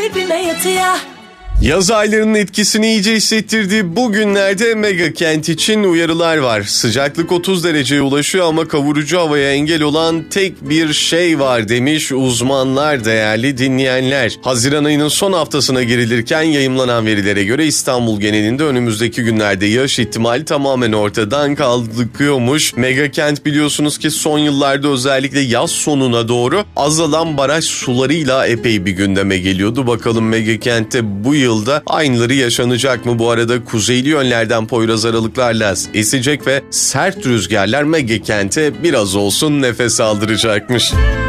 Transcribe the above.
dibime yatıya. Yaz aylarının etkisini iyice hissettirdiği bu günlerde mega kent için uyarılar var. Sıcaklık 30 dereceye ulaşıyor ama kavurucu havaya engel olan tek bir şey var demiş uzmanlar, değerli dinleyenler. Haziran ayının son haftasına girilirken yayımlanan verilere göre İstanbul genelinde önümüzdeki günlerde yağış ihtimali tamamen ortadan kalkıyormuş. Mega kent biliyorsunuz ki son yıllarda özellikle yaz sonuna doğru azalan baraj sularıyla epey bir gündeme geliyordu. Bakalım mega kentte bu yılda aynıları yaşanacak mı? Bu arada kuzeyli yönlerden Poyraz aralıklarla esecek ve sert rüzgarlar mega kente biraz olsun nefes aldıracakmış.